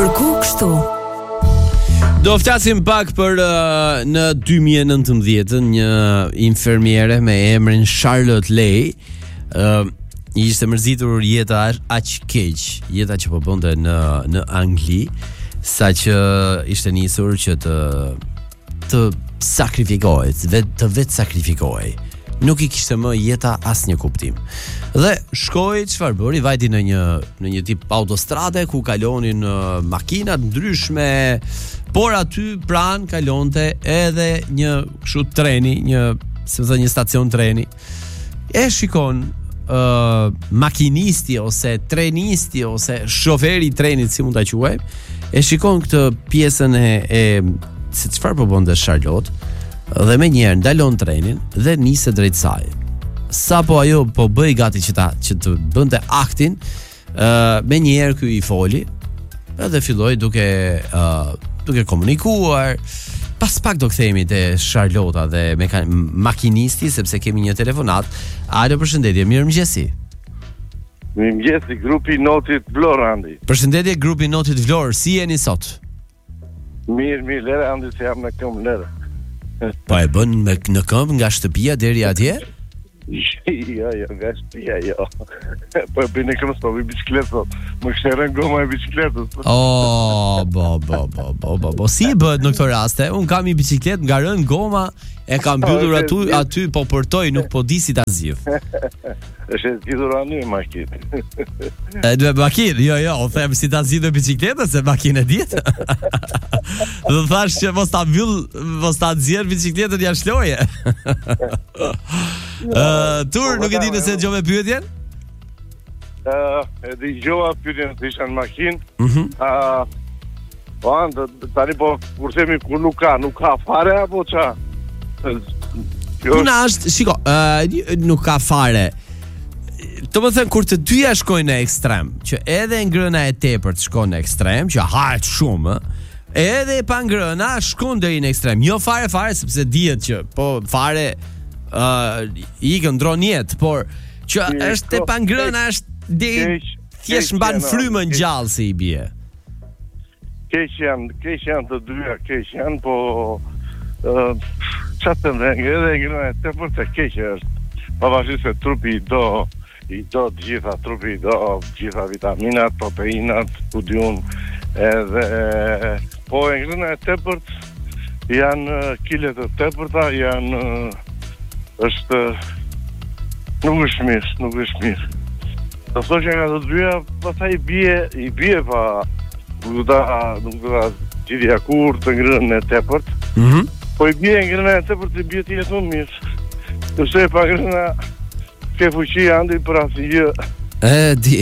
Kërku kështu. Do flasim pak për në 2019 një infermiere me emrin Charlotte Lay ishte mërzitur jeta aq keq, jeta që po bënte në Angli, saqë ishte nisur që të sakrifikohej, të vetë sakrifikohej. Nuk i kishte më jeta asnjë kuptim. Dhe shkoi, çfarë bëri? Vajti në një tip autostrade ku kalonin makina të ndryshme, por aty pranë kalonte edhe një kështu treni, një stacion treni. E shikon makinisti ose trenisti ose shoferi i trenit, si mund ta quajmë, e shikon këtë pjesën e se çfarë po bënte Charlotte. Dhe me njerë ndalon trenin dhe nise drejt saj. Sa po ajo po bëj gati që të bënte aktin, me njerë ky i foli edhe filloi duke komunikuar. Pas pak do kthehemi te Charlotta dhe makinisti, sepse kemi një telefonat. Alo, përshëndetje, mirëmëngjesi. Mirëmëngjesi, grupi Notit Vlorë, Andi. Përshëndetje, grupi Notit Vlorë, si jeni sot? Mirë, lere, Andi, se jam në këmbë, lere. Po e bën në këmbë nga shtëpia deri atje? Jo, nga shtëpia, jo. Po e bëj në këmbë, po bëj bicikletë, më kështerën goma e bicikletës. Bo, si bëhet në këto raste? Unë kam i bicikletë, nga rënë goma, e kam mbyllur aty po përtoj, nuk po di si ta zgjidh. Është zgjidhur anë makinë. Duhet makinë, jo, o them si ta zgjidhë bicikletën, se makinë e diet. Do thash që mos ta nxjerr bicikletën jashtë loje. Tur, nuk e di nëse dëgjove pyetjen? E dëgjova pyetjen se isha në makinë. Po tani po kur themi kur nuk ka fare apo ça? Puna është, shiko, nuk ka fare. Të më thënë, kur të dyja shkojnë në ekstrem, që edhe ngrëna e tepërt shkojnë në ekstrem, që hahet shumë, edhe pa ngrëna shkojnë deri në ekstrem. Jo fare, sepse dihet që po fare i këndron jetë, por që është e pa ngrëna është thjesht mban frymën gjallë si i bie. Keq janë të dyja, po çfarë edhe ngrëna e tepërt e keq është. Pavarësisht se trupi i do të gjitha, trupi i do gjitha vitaminat, proteinat, ku diun, edhe po e ngrëna e tepërt janë kilet e tepërta, nuk është mirë. Do thotë që nga të dyja, pastaj i bie pa nuk do ta gjithja kur të ngrënë e tepërt. Po i bie ngrëna e tepërt, i bie të jetë më mirë. Nëse pa ngrëna ke fuqi Andi për asgjë. Di.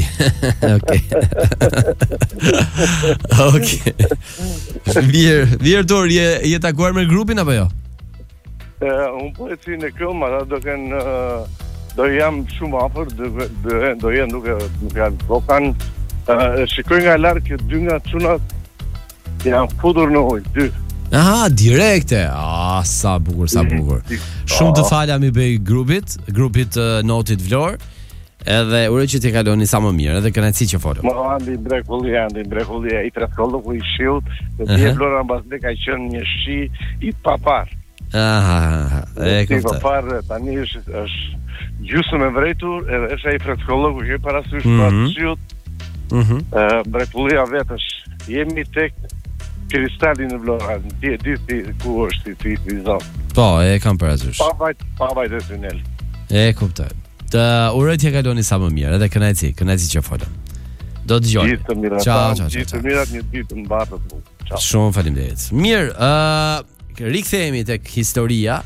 Okej. Mirë, Tor, je takuar me grupin apo jo? Unë po e si në këmë, do jam shumë afër, do jenë nuk po kanë, shikoj nga larkë që 2 nga çunat janë futur në ujë, 2. Aha, direkte. Sa bukur. Shumë të falem i bëj grupit Notit Vlorë, edhe uroj që t'i kaloni sa më mirë, edhe kënaqësi që folëm. Andi mrekullia i Treskolloku i shiut, dhe Vlora mbasde ka qenë një shi i papar. Aha, e kuptoj. I papar tani është gjysmë e vrejtur, edhe është ai Treskolloku që parasysh pas shiut. Mrekullia vetë është, jemi tek Kristalin në Vlora, di ku është ti zonë. Po, e kam parasysh. Pa vajt e tunel. E kuptoj. Të uroj t'ja kaloni sa më mirë, edhe kënaqësi që folëm. Do të dëgjoj. Gjithë të mirat. Ciao. Gjithë të mirat, një ditë të mbarë. Ciao. Shumë faleminderit. Mirë, rikthehemi tek historia.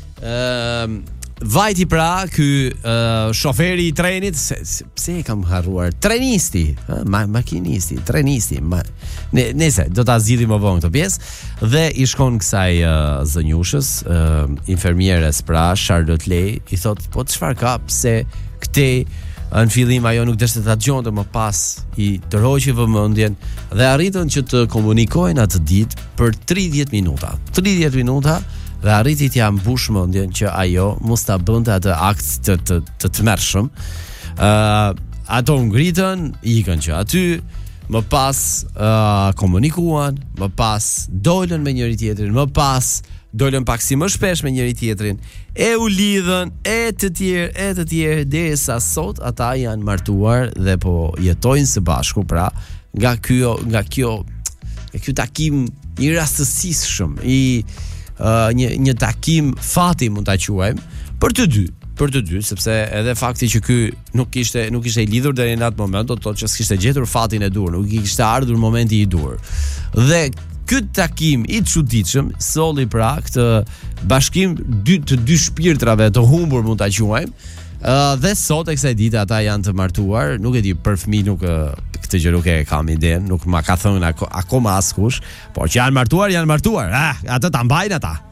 Vajti pra ky shoferi i trenit, pse e kam harruar? Trenisti, makinisti, trenisti. Nëse do ta zgjidhim më vonë këtë pjesë, dhe i shkon kësaj zënjushës, infermieres pra Charlotte Lay, i thot, po çfarë ka, pse këtej në fillim ajo nuk deshte ta dëgjonte, më pas i tërhoqi vëmendjen dhe arritën që të komunikojnë atë ditë për 30 minuta. 30 minuta dhe arriti t'ja mbush mendjen që ajo mos ta bënte atë akt të tmerrshëm. Ato ngritën, ikën që aty, më pas komunikuan, më pas dolën me njëri tjetrin, më pas dolën pak si më shpesh me njëri tjetrin, e u lidhën, e të tjerë, derisa sot ata janë martuar dhe po jetojnë së bashku, pra nga kjo takim i rastësishëm, një takim fati mund ta quajmë për të dy, sepse edhe fakti që ky nuk ishte i lidhur deri në atë moment, do të thotë që s'kishte gjetur fatin e dur, nuk i kishte ardhur momenti i dur. Dhe ky takim i çuditshëm solli pra këtë bashkim të dy shpirtrave të humbur, mund ta quajmë. Dhe sot e kësaj dite ata janë të martuar, nuk e di për fëmijë, nuk këtë gjë nuk e kam iden, nuk ma ka thënë akoma askush, por që janë martuar, ata ta mbajnë ata.